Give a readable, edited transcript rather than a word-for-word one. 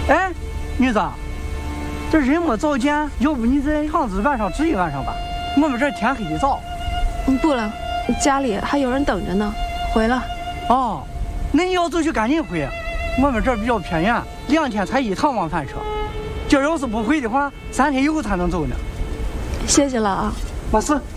哎，女子，这人没早见，要不你在厂子晚上值一晚上吧？我们这天黑的早。 不了，家里还有人等着呢，回了。 哦，那你要走就赶紧回，我们这儿比较偏远，2天才一趟往返车。今儿要是不回的话，3天以后才能走呢。 谢谢了啊。 没事。